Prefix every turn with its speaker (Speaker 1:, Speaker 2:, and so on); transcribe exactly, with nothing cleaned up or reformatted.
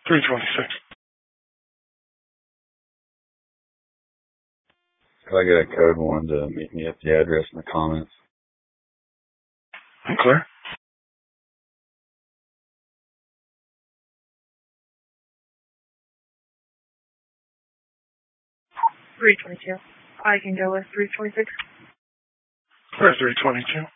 Speaker 1: three twenty-six.
Speaker 2: Could I get a code one to meet me at the address in the comments?
Speaker 1: I'm clear.
Speaker 3: three twenty-two. I can go with three twenty-six.
Speaker 1: Where's three twenty-two?